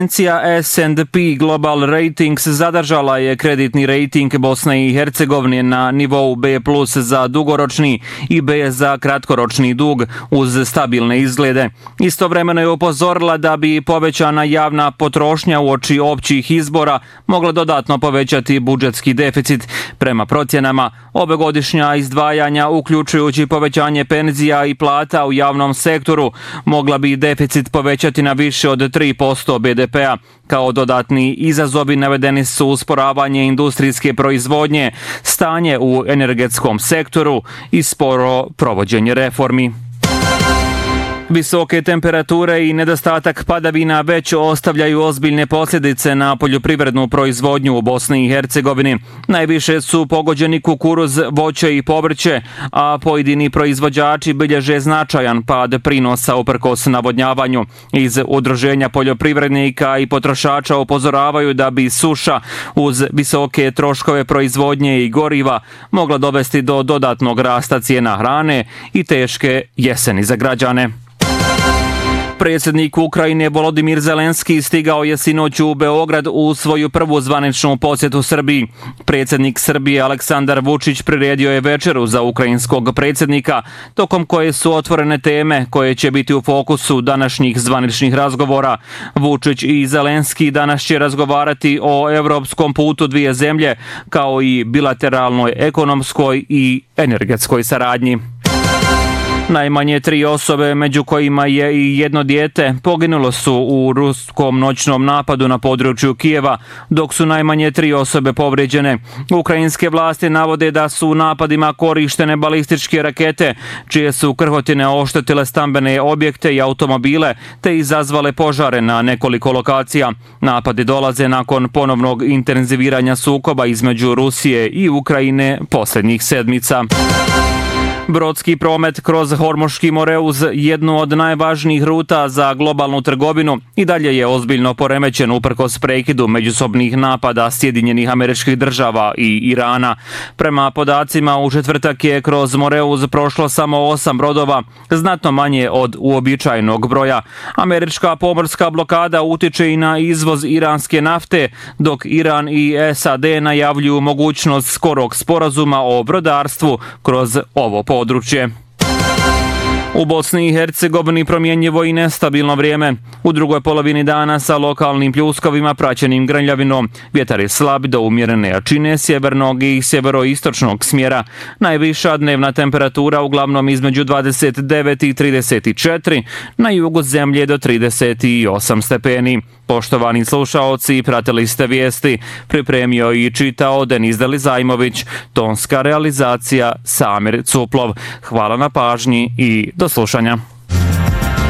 Agencija S&P Global Ratings zadržala je kreditni rating Bosne i Hercegovine na nivou B+ za dugoročni i B za kratkoročni dug uz stabilne izglede. Istovremeno je upozorila da bi povećana javna potrošnja uoči općih izbora mogla dodatno povećati budžetski deficit. Prema procjenama, ovogodišnja izdvajanja, uključujući povećanje penzija i plata u javnom sektoru, mogla bi deficit povećati na više od 3% BDP-a. Kao dodatni izazovi navedeni su usporavanje industrijske proizvodnje, stanje u energetskom sektoru i sporo provođenje reformi. Visoke temperature i nedostatak padavina već ostavljaju ozbiljne posljedice na poljoprivrednu proizvodnju u Bosni i Hercegovini. Najviše su pogođeni kukuruz, voće i povrće, a pojedini proizvođači bilježe značajan pad prinosa uprkos navodnjavanju. Iz Udruženja poljoprivrednika i potrošača upozoravaju da bi suša uz visoke troškove proizvodnje i goriva mogla dovesti do dodatnog rasta cijena hrane i teške jeseni za građane. Predsjednik Ukrajine Volodimir Zelenski stigao je sinoć u Beograd u svoju prvu zvaničnu posjetu Srbiji. Predsjednik Srbije Aleksandar Vučić priredio je večeru za ukrajinskog predsjednika, tokom koje su otvorene teme koje će biti u fokusu današnjih zvaničnih razgovora. Vučić i Zelenski danas će razgovarati o evropskom putu dvije zemlje, kao i bilateralnoj ekonomskoj i energetskoj saradnji. Najmanje 3 osobe, među kojima je i jedno dijete, poginulo su u ruskom noćnom napadu na području Kijeva, dok su najmanje 3 osobe povrijeđene. Ukrajinske vlasti navode da su u napadima korištene balističke rakete, čije su krhotine oštetile stambene objekte i automobile, te izazvale požare na nekoliko lokacija. Napadi dolaze nakon ponovnog intenziviranja sukoba između Rusije i Ukrajine posljednjih sedmica. Brodski promet kroz Hormuški moreuz, jednu od najvažnijih ruta za globalnu trgovinu, i dalje je ozbiljno poremećen uprkos prekidu međusobnih napada Sjedinjenih Američkih Država i Irana. Prema podacima, u četvrtak je kroz moreuz prošlo samo 8 brodova, znatno manje od uobičajenog broja. Američka pomorska blokada utiče i na izvoz iranske nafte, dok Iran i SAD najavljuju mogućnost skorog sporazuma o brodarstvu kroz ovo područje. U Bosni i Hercegovini promjenjivo i nestabilno vrijeme. U drugoj polovini dana sa lokalnim pljuskovima praćenim grmljavinom. Vjetar je slab do umjerene jačine sjevernog i sjeveroistočnog smjera. Najviša dnevna temperatura uglavnom između 29 i 34, na jugu zemlje do 38 stepeni. Poštovani slušaoci, pratili ste vijesti, pripremio i čitao Denis Delizajmović, tonska realizacija Samir Cuplov. Hvala na pažnji i do slušanja.